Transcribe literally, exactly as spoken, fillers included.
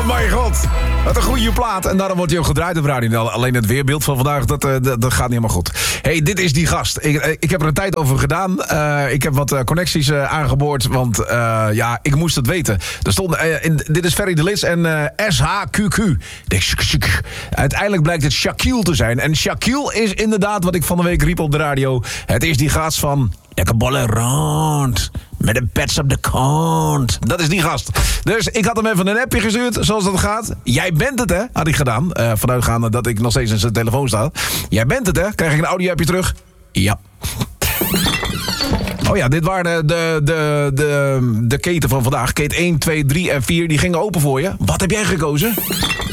mijn god. Wat een goede plaat. En daarom wordt hij ook gedraaid op radio. Alleen het weerbeeld van vandaag, dat, uh, dat, dat gaat niet helemaal goed. Hey, dit is die gast. Ik, ik heb er een tijd over gedaan. Uh, ik heb wat uh, connecties uh, aangeboord. Want uh, ja, ik moest het weten. Er stond, uh, in, dit is Ferry de Lis en uh, S H Q Q. Uiteindelijk blijkt het Shaquille te zijn. En Shaquille is inderdaad wat ik van de week riep op de radio. Het is die gast van... Lekker ballen rond. Met een pets op de kont. Dat is die gast. Dus ik had hem even een appje gestuurd, zoals dat gaat. Jij bent het, hè? Had ik gedaan. Uh, vanuitgaande dat ik nog steeds in zijn telefoon sta. Jij bent het, hè? Krijg ik een audio-appje terug? Ja. Oh ja, dit waren de, de, de, de keten van vandaag. Keten één, twee, drie en vier. Die gingen open voor je. Wat heb jij gekozen?